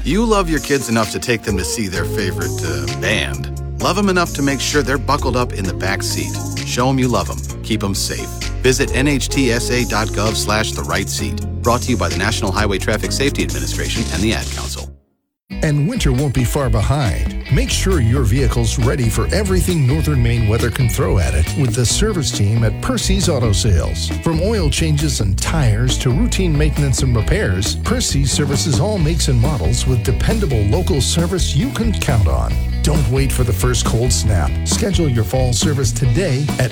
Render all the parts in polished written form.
You love your kids enough to take them to see their favorite band. Love them enough to make sure they're buckled up in the back seat. Show them you love them. Keep them safe. Visit nhtsa.gov/the-right-seat. Brought to you by the National Highway Traffic Safety Administration and the Ad Council. And winter won't be far behind. Make sure your vehicle's ready for everything Northern Maine weather can throw at it with the service team at Percy's Auto Sales. From oil changes and tires to routine maintenance and repairs, Percy's services all makes and models with dependable local service you can count on. Don't wait for the first cold snap. Schedule your fall service today at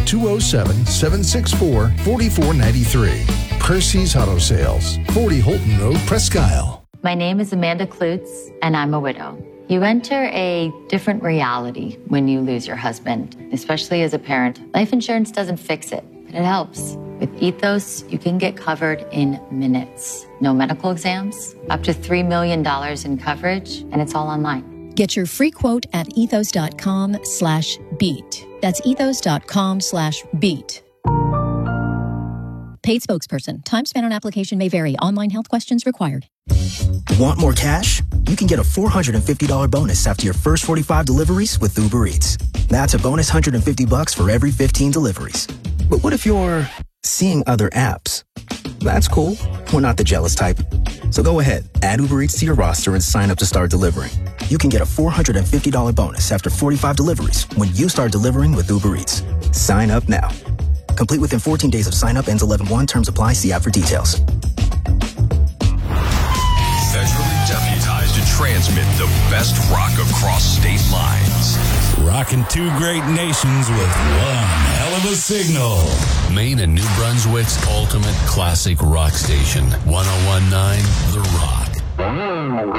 207-764-4493. Percy's Auto Sales, 40 Holton Road, Presque Isle. My name is Amanda Klutz, and I'm a widow. You enter a different reality when you lose your husband, especially as a parent. Life insurance doesn't fix it, but it helps. With Ethos, you can get covered in minutes. No medical exams, up to $3 million in coverage, and it's all online. Get your free quote at ethos.com/beat. That's ethos.com/beat. Paid spokesperson. Time spent on application may vary. Online health questions required. Want more cash? You can get a $450 bonus after your first 45 deliveries with Uber Eats. That's a bonus $150 for every 15 deliveries. But what if you're seeing other apps? That's cool. We're not the jealous type. So go ahead, add Uber Eats to your roster and sign up to start delivering. You can get a $450 bonus after 45 deliveries when you start delivering with Uber Eats. Sign up now. Complete within 14 days of sign up. Ends 11/1. Terms apply. See app for details. Federally deputized to transmit the best rock across state lines. Rocking two great nations with one hell of a signal. Maine and New Brunswick's ultimate classic rock station. 101.9 The Rock.